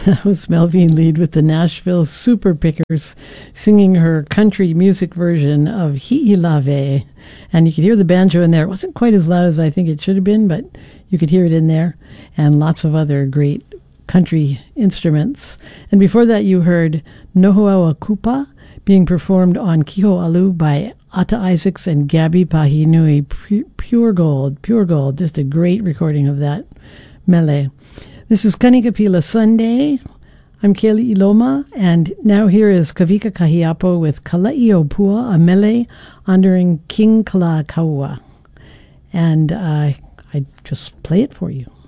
That was Melvine Lead with the Nashville Super Pickers singing her country music version of Hi'ilave. And you could hear the banjo in there. It wasn't quite as loud as I think it should have been, but you could hear it in there. And lots of other great country instruments. And before that, you heard Nohoaua Kupa being performed on Kiho'alu by Ata Isaacs and Gabby Pahinui. Pure gold. Just a great recording of that mele. This is Kanikapila Sunday. I'm Kaylee Iloma, and now here is Kavika Kahiapo with Kala'iopua, a mele honoring King Kalakaua. And I just play it for you.